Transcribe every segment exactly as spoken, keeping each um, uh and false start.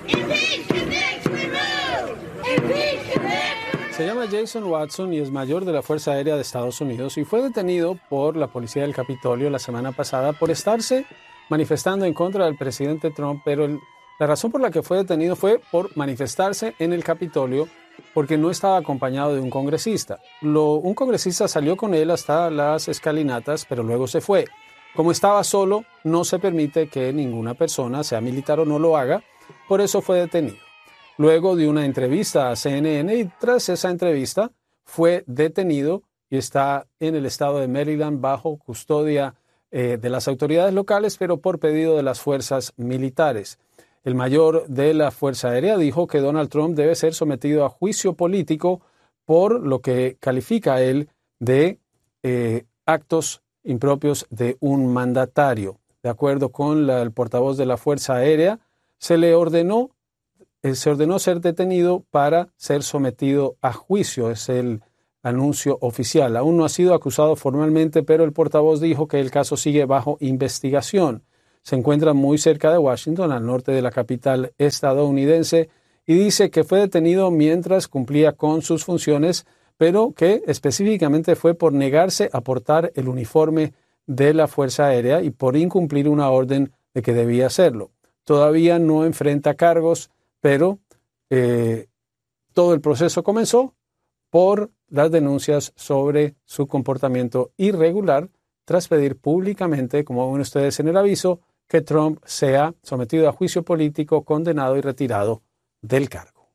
Se llama Jason Watson y es mayor de la Fuerza Aérea de Estados Unidos y fue detenido por la policía del Capitolio la semana pasada por estarse manifestando en contra del presidente Trump, pero el, la razón por la que fue detenido fue por manifestarse en el Capitolio porque no estaba acompañado de un congresista. Lo, un congresista salió con él hasta las escalinatas, pero luego se fue. Como estaba solo, no se permite que ninguna persona, sea militar o no, lo haga, por eso fue detenido. Luego de una entrevista a C N N y tras esa entrevista fue detenido y está en el estado de Maryland bajo custodia eh, de las autoridades locales, pero por pedido de las fuerzas militares. El mayor de la Fuerza Aérea dijo que Donald Trump debe ser sometido a juicio político por lo que califica él de eh, actos impropios de un mandatario. De acuerdo con la, el portavoz de la Fuerza Aérea, se le ordenó se ordenó ser detenido para ser sometido a juicio. Es el anuncio oficial. Aún no ha sido acusado formalmente, pero el portavoz dijo que el caso sigue bajo investigación. Se encuentra muy cerca de Washington, al norte de la capital estadounidense, y dice que fue detenido mientras cumplía con sus funciones, pero que específicamente fue por negarse a portar el uniforme de la Fuerza Aérea y por incumplir una orden de que debía hacerlo. Todavía no enfrenta cargos, pero eh, todo el proceso comenzó por las denuncias sobre su comportamiento irregular tras pedir públicamente, como ven ustedes en el aviso, que Trump sea sometido a juicio político, condenado y retirado del cargo.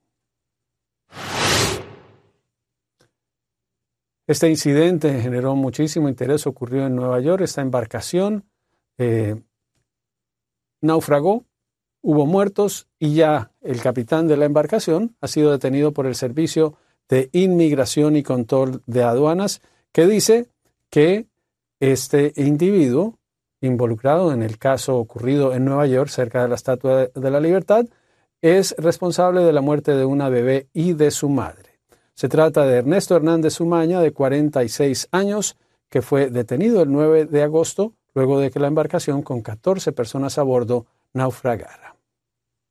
Este incidente generó muchísimo interés, ocurrió en Nueva York. Esta embarcación eh, naufragó. Hubo muertos y ya el capitán de la embarcación ha sido detenido por el Servicio de Inmigración y Control de Aduanas, que dice que este individuo involucrado en el caso ocurrido en Nueva York, cerca de la Estatua de la Libertad, es responsable de la muerte de una bebé y de su madre. Se trata de Ernesto Hernández Umaña, de cuarenta y seis años, que fue detenido el nueve de agosto, luego de que la embarcación con catorce personas a bordo naufragara.